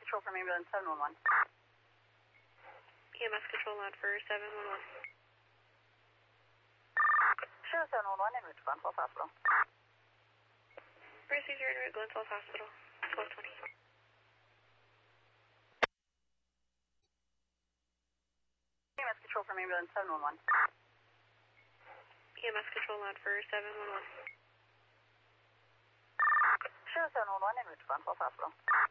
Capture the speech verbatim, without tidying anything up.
control from ambulance seven one one. E M S control on for seven one one. Show seven one one, en route to Glen Falls Hospital. Procedure en route, Glen Falls Hospital, twelve twenty. E M S control from ambulance seven one one. E M S control on for seven one one. Show seven one one, en route to Glen Falls Hospital.